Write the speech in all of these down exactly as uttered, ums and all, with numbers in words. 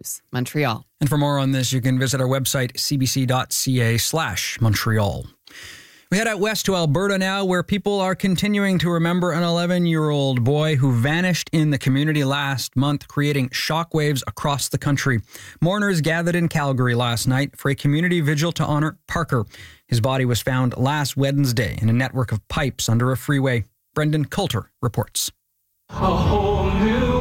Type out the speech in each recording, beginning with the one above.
News, Montreal. And for more on this, you can visit our website, cbc.ca slash Montreal. We head out west to Alberta now, where people are continuing to remember an eleven-year-old boy who vanished in the community last month, creating shockwaves across the country. Mourners gathered in Calgary last night for a community vigil to honor Parker. His body was found last Wednesday in a network of pipes under a freeway. Brendan Coulter reports. A whole new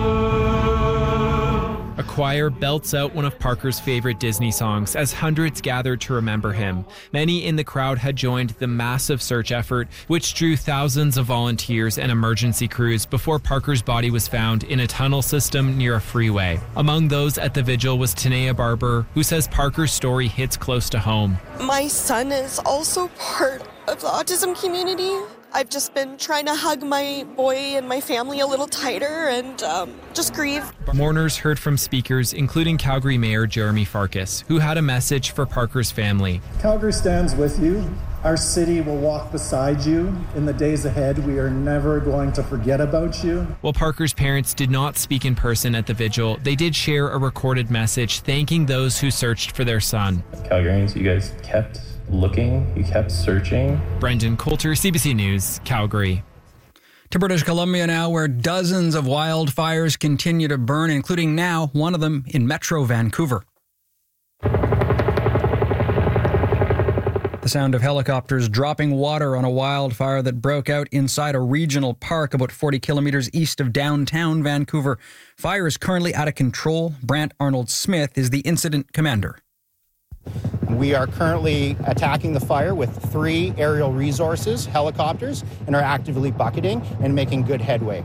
A choir belts out one of Parker's favorite Disney songs as hundreds gathered to remember him. Many in the crowd had joined the massive search effort, which drew thousands of volunteers and emergency crews before Parker's body was found in a tunnel system near a freeway. Among those at the vigil was Tanea Barber, who says Parker's story hits close to home. My son is also part of the autism community. I've just been trying to hug my boy and my family a little tighter and um, just grieve. Mourners heard from speakers, including Calgary Mayor Jeremy Farkas, who had a message for Parker's family. Calgary stands with you. Our city will walk beside you. In the days ahead, we are never going to forget about you. While Parker's parents did not speak in person at the vigil, they did share a recorded message thanking those who searched for their son. Calgarians, you guys kept looking, you kept searching. Brendan Coulter, C B C News, Calgary. To British Columbia now, where dozens of wildfires continue to burn, including now one of them in Metro Vancouver. The sound of helicopters dropping water on a wildfire that broke out inside a regional park about forty kilometers east of downtown Vancouver. Fire is currently out of control. Brant Arnold-Smith is the incident commander. We are currently attacking the fire with three aerial resources, helicopters, and are actively bucketing and making good headway.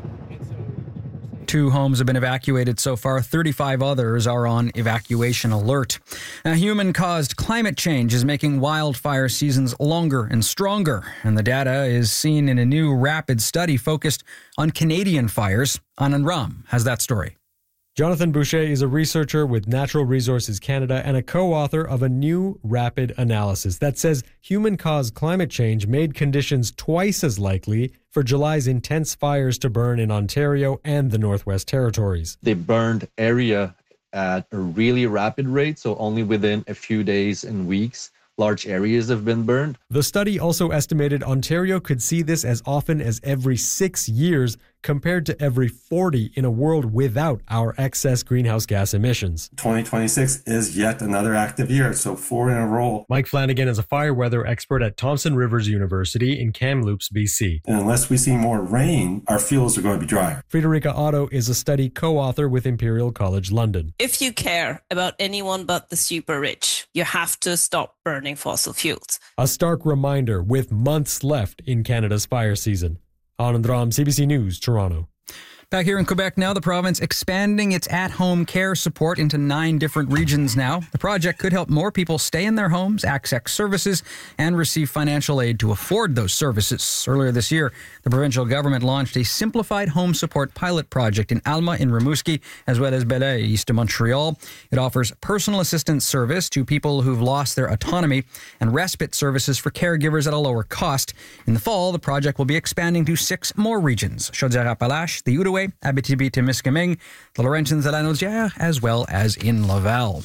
Two homes have been evacuated so far. thirty-five others are on evacuation alert. Now, human-caused climate change is making wildfire seasons longer and stronger, and the data is seen in a new rapid study focused on Canadian fires. Anand Ram has that story. Jonathan Boucher is a researcher with Natural Resources Canada and a co-author of a new rapid analysis that says human-caused climate change made conditions twice as likely for July's intense fires to burn in Ontario and the Northwest Territories. They burned area at a really rapid rate, so only within a few days and weeks, large areas have been burned. The study also estimated Ontario could see this as often as every six years, compared to every forty in a world without our excess greenhouse gas emissions. twenty twenty-six is yet another active year, so four in a row. Mike Flanagan is a fire weather expert at Thompson Rivers University in Kamloops, B C. And unless we see more rain, our fields are going to be drier. Friederike Otto is a study co-author with Imperial College London. If you care about anyone but the super rich, you have to stop burning fossil fuels. A stark reminder with months left in Canada's fire season. Anand Ram, C B C News, Toronto. Back here in Quebec now, the province expanding its at-home care support into nine different regions now. The project could help more people stay in their homes, access services, and receive financial aid to afford those services. Earlier this year, the provincial government launched a simplified home support pilot project in Alma in Rimouski, as well as Belleuil, east of Montreal. It offers personal assistance service to people who've lost their autonomy and respite services for caregivers at a lower cost. In the fall, the project will be expanding to six more regions: Chaudière-Appalaches, the Outaouais, Abitibi-Témiscamingue, the Laurentians de la Naudière, as well as in Laval.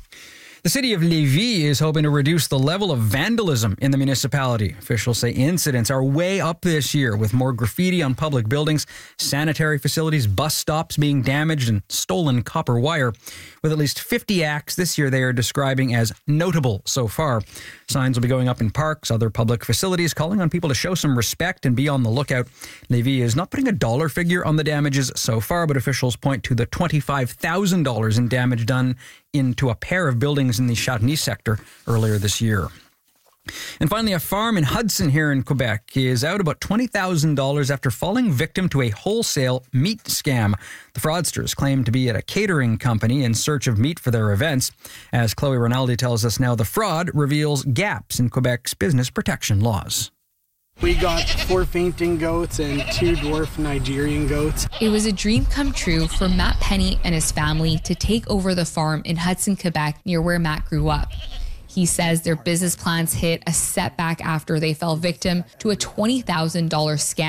The city of Lévis is hoping to reduce the level of vandalism in the municipality. Officials say incidents are way up this year, with more graffiti on public buildings, sanitary facilities, bus stops being damaged, and stolen copper wire. With at least fifty acts this year they are describing as notable so far. Signs will be going up in parks, other public facilities, calling on people to show some respect and be on the lookout. Lévis is not putting a dollar figure on the damages so far, but officials point to the twenty-five thousand dollars in damage done into a pair of buildings in the Châtenay sector earlier this year. And finally, a farm in Hudson here in Quebec is out about twenty thousand dollars after falling victim to a wholesale meat scam. The fraudsters claim to be at a catering company in search of meat for their events. As Chloe Rinaldi tells us now, the fraud reveals gaps in Quebec's business protection laws. We got four fainting goats and two dwarf Nigerian goats. It was a dream come true for Matt Penny and his family to take over the farm in Hudson, Quebec, near where Matt grew up. He says their business plans hit a setback after they fell victim to a twenty thousand dollars scam.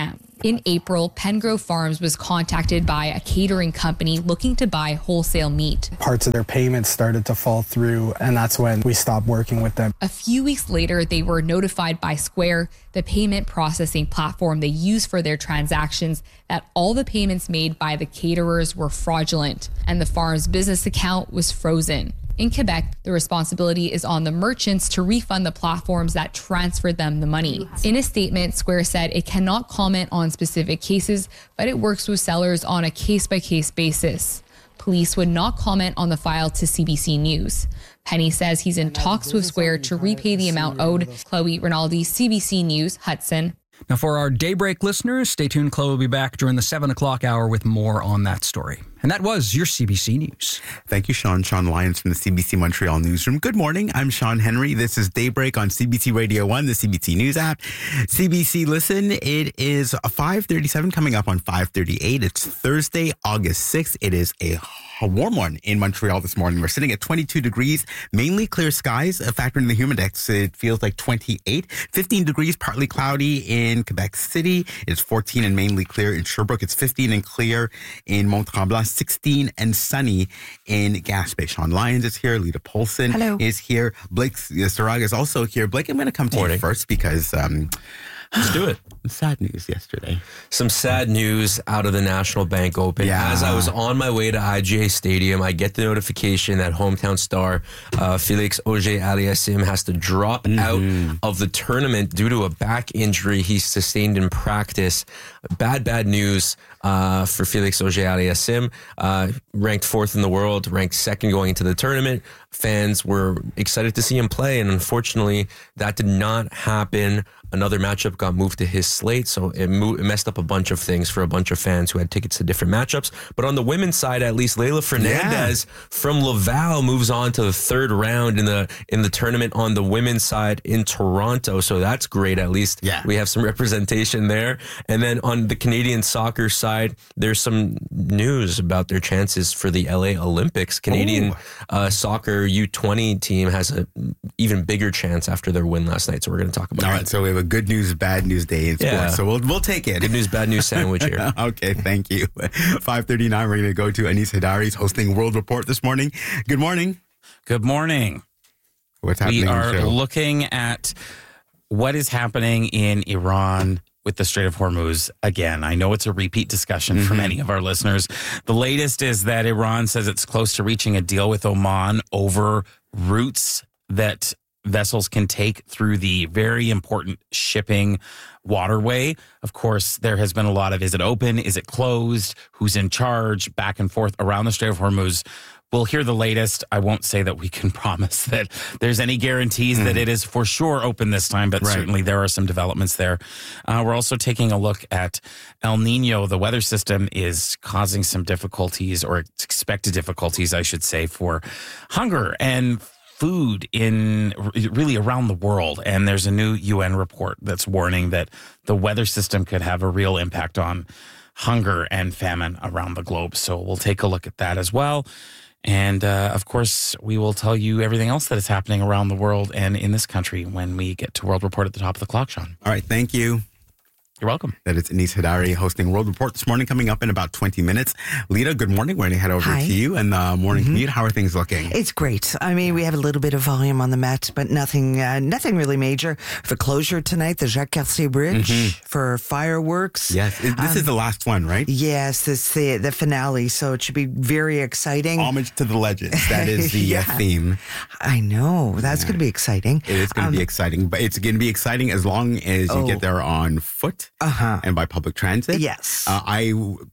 In April, Pengrove Farms was contacted by a catering company looking to buy wholesale meat. Parts of their payments started to fall through, and that's when we stopped working with them. A few weeks later, they were notified by Square, the payment processing platform they use for their transactions, that all the payments made by the caterers were fraudulent, and the farm's business account was frozen. In Quebec, the responsibility is on the merchants to refund the platforms that transferred them the money. In a statement, Square said it cannot comment on specific cases, but it works with sellers on a case-by-case basis. Police would not comment on the file to C B C News. Penny says he's in talks with Square to repay the amount owed. Chloe Rinaldi, C B C News, Hudson. Now, for our Daybreak listeners, stay tuned. Chloe will be back during the seven o'clock hour with more on that story. And that was your C B C News. Thank you, Sean. Sean Lyons from the C B C Montreal Newsroom. Good morning. I'm Sean Henry. This is Daybreak on C B C Radio one, the C B C News app. C B C Listen, it is five thirty-seven coming up on five thirty-eight. It's Thursday, August sixth. It is a A warm one in Montreal this morning. We're sitting at twenty-two degrees, mainly clear skies. A factor in the humidex, it feels like twenty-eight. fifteen degrees, partly cloudy in Quebec City. It's fourteen and mainly clear in Sherbrooke. It's fifteen and clear in Mont-Tremblant. sixteen and sunny in Gaspé. Sean Lyons is here. Lita Polson Hello. is here. Blake Saraga is also here. Blake, I'm going to come to Morning. you first because... Um, Let's do it. Sad news yesterday. Some sad news out of the National Bank Open. Yeah. As I was on my way to I G A Stadium, I get the notification that hometown star uh, Felix Auger-Aliassime has to drop mm-hmm. out of the tournament due to a back injury he sustained in practice. Bad, bad news uh, for Felix Auger-Aliassime. Uh, ranked fourth in the world, ranked second going into the tournament. Fans were excited to see him play, and unfortunately, that did not happen. Another matchup got moved to his slate, so it, mo- it messed up a bunch of things for a bunch of fans who had tickets to different matchups. But on the women's side, at least, Leylah Fernandez yeah. from Laval moves on to the third round in the in the tournament on the women's side in Toronto. So that's great. At least yeah. we have some representation there. And then on the Canadian soccer side, there's some news about their chances for the L A Olympics. Canadian uh, soccer U twenty team has an even bigger chance after their win last night. So we're going to talk about All that. right, so we have a good news, bad news day in sports. Yeah. So we'll we'll take it. Good news, bad news sandwich here. Okay, thank you. five thirty-nine, we're going to go to Anis Hadari. He's hosting World Report this morning. Good morning. Good morning. What's happening? We in the are show? looking at what is happening in Iran with the Strait of Hormuz again. I know it's a repeat discussion mm-hmm. for many of our listeners. The latest is that Iran says it's close to reaching a deal with Oman over routes that vessels can take through the very important shipping waterway. Of course, there has been a lot of, is it open? Is it closed? Who's in charge? Back and forth around the Strait of Hormuz. We'll hear the latest. I won't say that we can promise that there's any guarantees mm. that it is for sure open this time, but right. certainly there are some developments there. Uh, we're also taking a look at El Nino. The weather system is causing some difficulties, or expected difficulties, I should say, for hunger and food in really around the world. And there's a new U N report that's warning that the weather system could have a real impact on hunger and famine around the globe. So we'll take a look at that as well. And, uh, of course, we will tell you everything else that is happening around the world and in this country when we get to World Report at the top of the clock, Sean. All right, thank you. You're welcome. That is Anis Hadari hosting World Report this morning, coming up in about twenty minutes. Lita, good morning. We're going to head over Hi. to you and the morning mm-hmm. commute. How are things looking? It's great. I mean, we have a little bit of volume on the Met, but nothing uh, nothing really major. For closure tonight, the Jacques Cartier Bridge mm-hmm. for fireworks. Yes, it, this um, is the last one, right? Yes, this is the, the finale, so it should be very exciting. Homage to the legends. That is the yeah. uh, theme. I know. That's yeah. going to be exciting. It is going to um, be exciting, but it's going to be exciting as long as you oh. get there on foot uh-huh. and by public transit. Yes. Uh, I,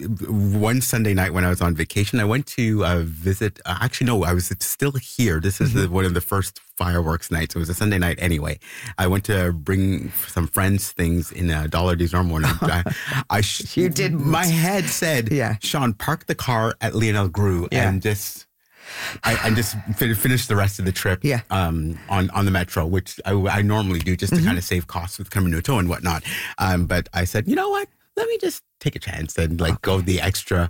one Sunday night when I was on vacation, I went to uh, visit, uh, actually, no, I was still here. This is mm-hmm. the, one of the first fireworks nights. It was a Sunday night anyway. I went to bring some friends things in a Dollar Des Arts morning. I, I sh- you did. My head said, yeah. Sean, park the car at Lionel Groux yeah. and just... I, I just fin- finished the rest of the trip yeah. um, on, on the metro, which I, I normally do just to mm-hmm. kind of save costs with Camino and whatnot. Um, but I said, you know what? Let me just take a chance and like go the extra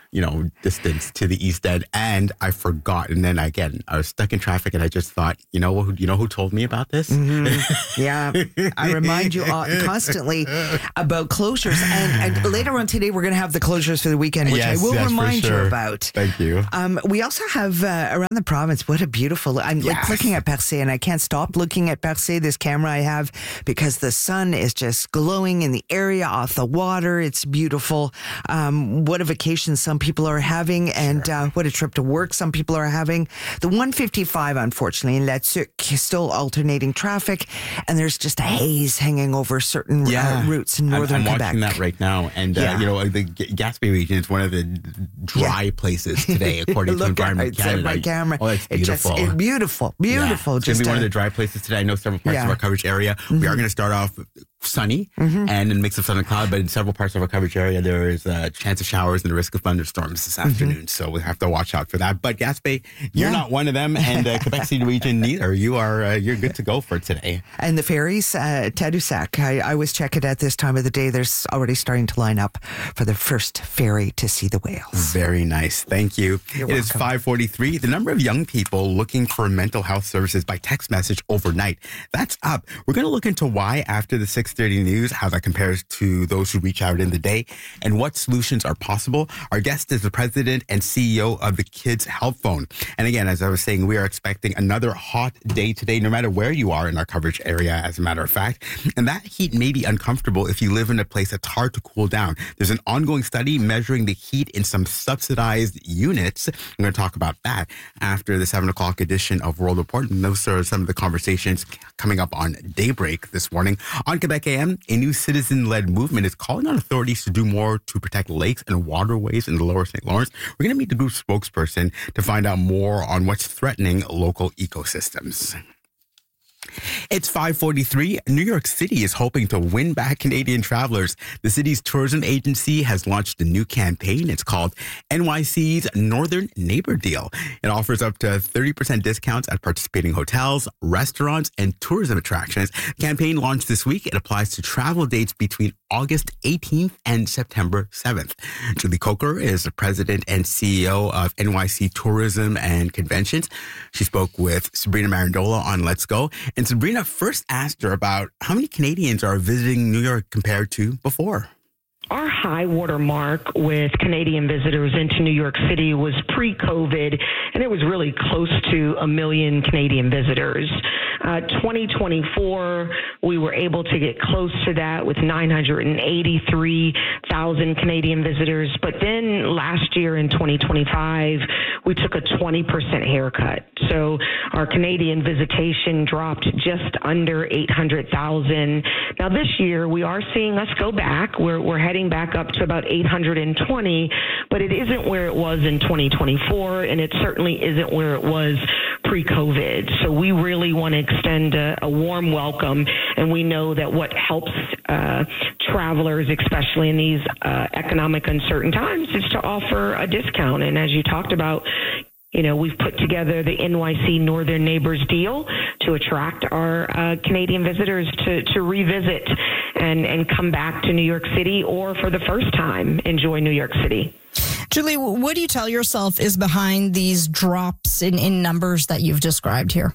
you know, distance to the East End, and I forgot. And then again, I was stuck in traffic, and I just thought, you know, who, you know, who told me about this? Mm-hmm. Yeah, I remind you all, constantly about closures, and, and later on today we're going to have the closures for the weekend, which yes, I will yes, remind sure. you about. Thank you. Um, we also have uh, around the province. What a beautiful! I'm yes. like looking at Percé, and I can't stop looking at Percé. This camera I have because the sun is just glowing in the area off the water. It's beautiful. Um, what a vacation some people are having, and sure. uh, what a trip to work some people are having. The one fifty-five, unfortunately, in La Tuque, still alternating traffic, and there's just a haze hanging over certain yeah. uh, routes in northern I'm, I'm Quebec. watching that right now, and yeah. uh, you know, the Gaspé region is one of the dry yeah. places today, according to Environment Canada. My camera. Oh, it's beautiful. It just, it's beautiful, beautiful. Yeah. It's going to be one of the dry places today. I know several parts yeah. of our coverage area. Mm-hmm. We are going to start off sunny mm-hmm. and a mix of sun and cloud, but in several parts of our coverage area, there is a chance of showers and the risk of thunderstorms this mm-hmm. afternoon. So we have to watch out for that. But Gaspé, you're yeah. not one of them, and uh, Quebec City region neither. You are uh, you're good to go for today. And the ferries, uh, Tadoussac, I, I always check it at this time of the day. There's already starting to line up for the first ferry to see the whales. Very nice. Thank you. You're it welcome. Is five forty-three. The number of young people looking for mental health services by text message overnight, that's up. We're going to look into why after the six thirty news, how that compares to those who reach out in the day, and what solutions are possible. Our guest is the president and C E O of the Kids Help Phone. And again, as I was saying, we are expecting another hot day today, no matter where you are in our coverage area, as a matter of fact. And that heat may be uncomfortable if you live in a place that's hard to cool down. There's an ongoing study measuring the heat in some subsidized units. I'm going to talk about that after the seven o'clock edition of World Report. And those are some of the conversations coming up on Daybreak this morning. On Quebec A M, a new citizen-led movement is calling on authorities to do more to protect lakes and waterways in the lower Saint Lawrence. We're going to meet the group's spokesperson to find out more on what's threatening local ecosystems. It's five forty-three. New York City is hoping to win back Canadian travelers. The city's tourism agency has launched a new campaign. It's called N Y C's Northern Neighbor Deal. It offers up to thirty percent discounts at participating hotels, restaurants, and tourism attractions. The campaign launched this week. It applies to travel dates between August eighteenth and September seventh. Julie Coker is the president and C E O of N Y C Tourism and Conventions. She spoke with Sabrina Marandola on Let's Go. And Sabrina first asked her about how many Canadians are visiting New York compared to before. Our high water mark with Canadian visitors into New York City was pre-COVID, and it was really close to a million Canadian visitors. Uh, twenty twenty-four, we were able to get close to that with nine hundred eighty-three thousand Canadian visitors. But then last year in twenty twenty-five, we took a twenty percent haircut. So our Canadian visitation dropped just under eight hundred thousand. Now this year, we are seeing us go back. We're, we're heading back up to about eight hundred twenty, but it isn't where it was in twenty twenty-four, and it certainly isn't where it was pre-COVID. So we really want to extend a, a warm welcome, and we know that what helps uh, travelers, especially in these uh, economic uncertain times, is to offer a discount. And as you talked about, you know, we've put together the N Y C Northern Neighbors Deal to attract our uh, Canadian visitors to, to revisit and, and come back to New York City, or for the first time, enjoy New York City. Julie, what do you tell yourself is behind these drops in, in numbers that you've described here?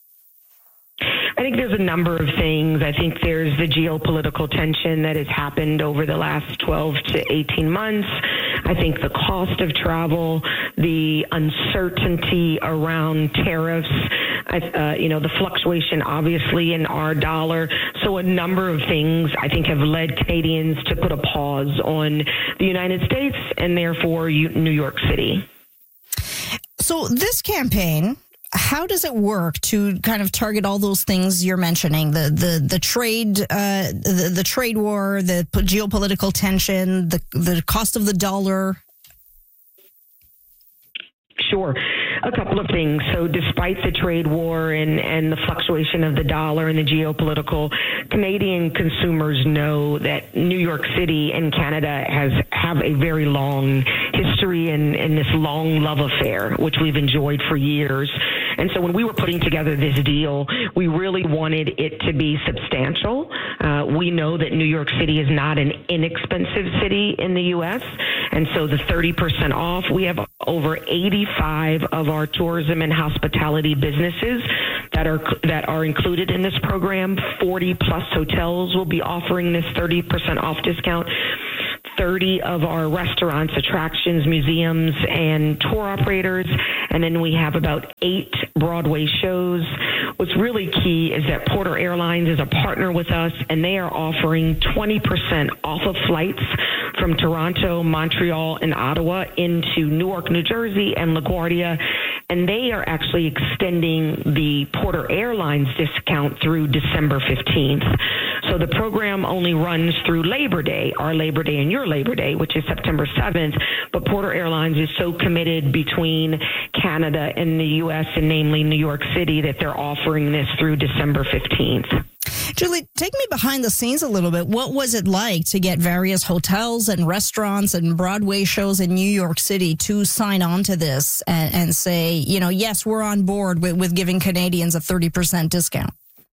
I think there's a number of things. I think there's the geopolitical tension that has happened over the last twelve to eighteen months. I think the cost of travel, the uncertainty around tariffs, uh, you know, the fluctuation obviously in our dollar. So a number of things I think have led Canadians to put a pause on the United States and therefore New York City. So this campaign, how does it work to kind of target all those things you're mentioning? The the the trade, uh, the the trade war, the geopolitical tension, the the cost of the dollar. Sure. A couple of things. So despite the trade war and, and the fluctuation of the dollar and the geopolitical, Canadian consumers know that New York City and Canada has have a very long history and, and this long love affair, which we've enjoyed for years. And so when we were putting together this deal, we really wanted it to be substantial. Uh, we know that New York City is not an inexpensive city in the U S, and so the thirty percent off, we have over eighty-five of our tourism and hospitality businesses that are that are included in this program. forty plus hotels will be offering this thirty percent off discount. thirty of our restaurants, attractions, museums, and tour operators. And then we have about eight Broadway shows. What's really key is that Porter Airlines is a partner with us, and they are offering twenty percent off of flights from Toronto, Montreal, and Ottawa into Newark, New Jersey, and LaGuardia. And they are actually extending the Porter Airlines discount through December fifteenth. So the program only runs through Labor Day, our Labor Day and your Labor Day, which is September seventh. But Porter Airlines is so committed between Canada and the U S, and namely New York City, that they're offering this through December fifteenth. Julie, take me behind the scenes a little bit. What was it like to get various hotels and restaurants and Broadway shows in New York City to sign on to this and, and say, you know, yes, we're on board with, with giving Canadians a thirty percent discount?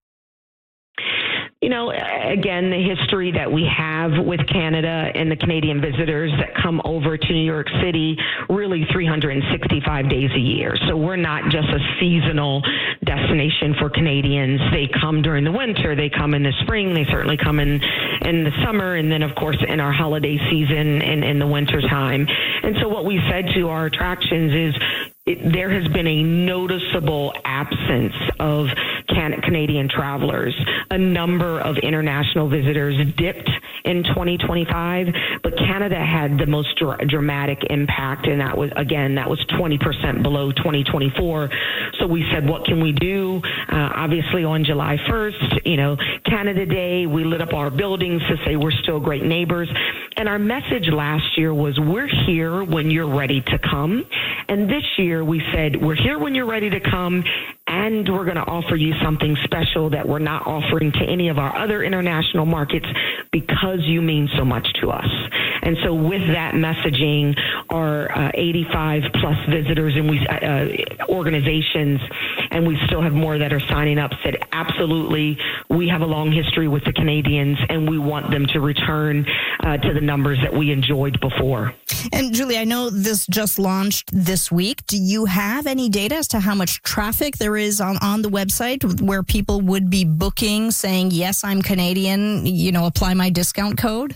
You know, again, the history that we have with Canada and the Canadian visitors that come over to New York City really three hundred sixty-five days a year. So we're not just a seasonal destination for Canadians. They come during the winter, they come in the spring, they certainly come in in the summer, and then, of course, in our holiday season and in the winter time. And so what we said to our attractions is, It, there has been a noticeable absence of can, Canadian travelers. A number of international visitors dipped in twenty twenty-five, but Canada had the most dr- dramatic impact, and that was, again, that was twenty percent below twenty twenty-four. So we said, what can we do? Uh, obviously, on July first, you know, Canada Day, we lit up our buildings to say we're still great neighbors. And our message last year was, we're here when you're ready to come. And this year, we said, we're here when you're ready to come, and we're going to offer you something special that we're not offering to any of our other international markets because you mean so much to us. And so with that messaging, our uh, eighty-five plus visitors and we uh, organizations, and we still have more that are signing up, said, absolutely, we have a long history with the Canadians, and we want them to return uh, to the numbers that we enjoyed before. And Julie, I know this just launched this week. Do you have any data as to how much traffic there is on, on the website where people would be booking, saying, yes, I'm Canadian, you know, apply my discount code?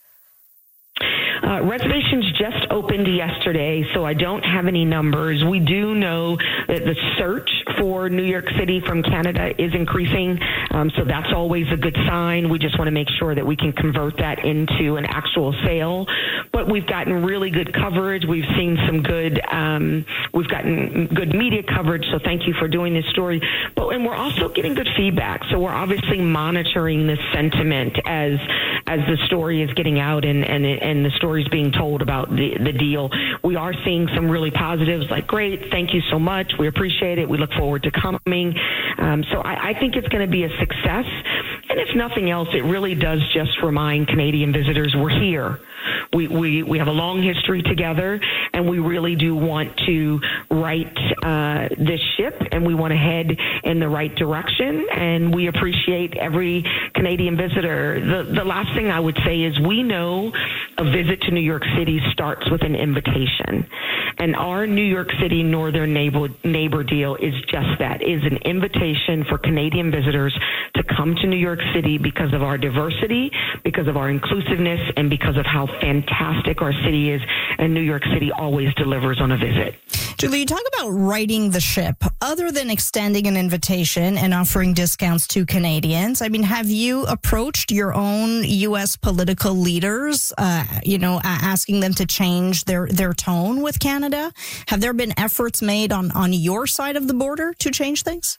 Uh, reservations just opened yesterday, so I don't have any numbers. We do know that the search for New York City from Canada is increasing, um, so that's always a good sign. We just want to make sure that we can convert that into an actual sale. But we've gotten really good coverage. We've seen some good, um, we've gotten good media coverage, so thank you for doing this story. But and we're also getting good feedback, so we're obviously monitoring this sentiment as as the story is getting out and and and the story is being told about the, the deal. We are seeing some really positives, like, great, thank you so much. We appreciate it. We look forward to coming. Um, so I, I think it's going to be a success. And if nothing else, it really does just remind Canadian visitors we're here. We, we, we have a long history together, and we really do want to right uh, this ship, and we want to head in the right direction, and we appreciate every Canadian visitor. The, the last thing I would say is we know a visit to New York City starts with an invitation, and our New York City Northern Neighbor, neighbor deal is just that, is an invitation for Canadian visitors to come to New York City because of our diversity, because of our inclusiveness, and because of how fantastic our city is, and New York City always delivers on a visit. Julie, you talk about righting the ship. Other than extending an invitation and offering discounts to Canadians, I mean, have you approached your own U S political leaders, uh, you know, asking them to change their, their tone with Canada? Have there been efforts made on, on your side of the border to change things?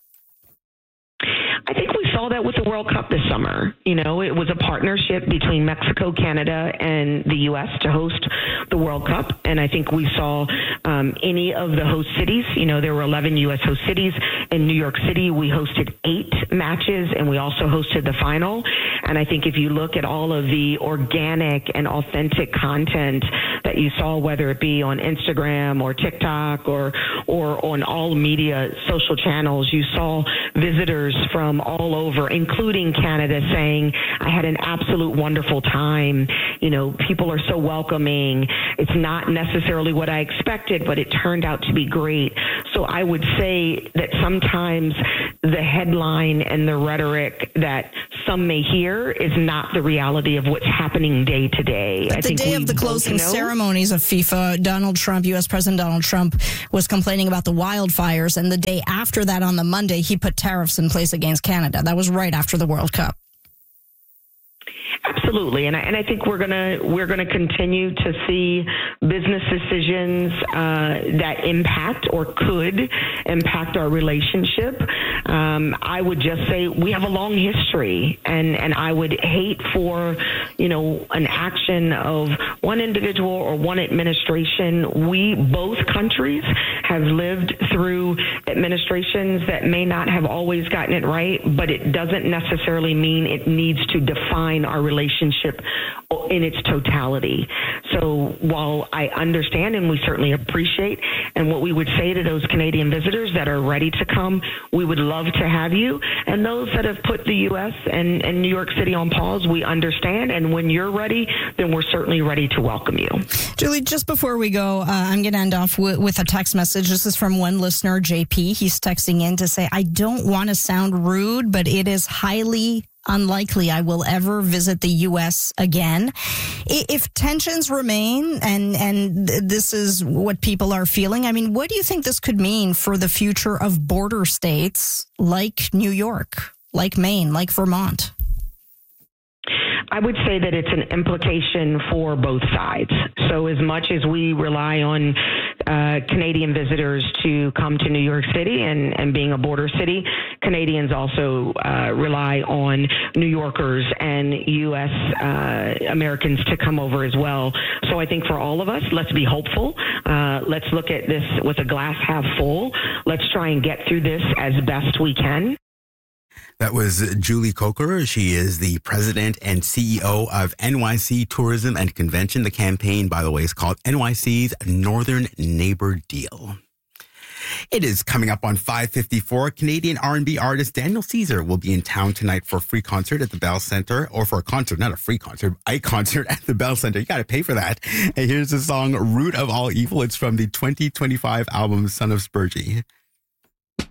I think we saw that with the World Cup this summer. You know, it was a partnership between Mexico, Canada, and the U S to host the World Cup. And I think we saw um, any of the host cities, you know, there were eleven U S host cities, In New York City, we hosted eight matches, and we also hosted the final. And I think if you look at all of the organic and authentic content that you saw, whether it be on Instagram or TikTok or or on all media social channels, you saw visitors from all over, including Canada, saying, I had an absolute wonderful time. You know, people are so welcoming. It's not necessarily what I expected, but it turned out to be great. So I would say that sometimes the headline and the rhetoric that some may hear is not the reality of what's happening day to day. But I the think day we of the closing both know- ceremonies of FIFA, Donald Trump, U S President Donald Trump, was complaining about the wildfires, and the day after that, on the Monday, he put tariffs in place against Canada. That was right after the World Cup. Absolutely, and I, and I think we're gonna we're gonna continue to see business decisions uh, that impact or could impact our relationship. Um, I would just say we have a long history, and, and I would hate for you know an action of one individual or one administration. We both countries have lived through administrations that may not have always gotten it right, but it doesn't necessarily mean it needs to define our relationship in its totality. So while I understand and we certainly appreciate, and what we would say to those Canadian visitors that are ready to come, we would love to have you. And those that have put the U S and, and New York City on pause, we understand. And when you're ready, then we're certainly ready to welcome you. Julie, just before we go, uh, I'm going to end off with, with a text message. This is from one listener, J P. He's texting in to say, I don't want to sound rude, but it is highly unlikely I will ever visit the U S again. If tensions remain, and and this is what people are feeling, I mean, what do you think this could mean for the future of border states like New York, like Maine, like Vermont? I would say that it's an implication for both sides. So as much as we rely on uh, Canadian visitors to come to New York City and, and being a border city, Canadians also uh, rely on New Yorkers and U S uh, Americans to come over as well. So I think for all of us, let's be hopeful. Uh, let's look at this with a glass half full. Let's try and get through this as best we can. That was Julie Coker. She is the president and C E O of N Y C Tourism and Convention. The campaign, by the way, is called N Y C's Northern Neighbor Deal. It is coming up on five fifty-four. Canadian R and B artist Daniel Caesar will be in town tonight for a free concert at the Bell Center, or for a concert, not a free concert, a concert at the Bell Center. You got to pay for that. And here's the song Root of All Evil. It's from the twenty twenty-five album Son of Spurgey.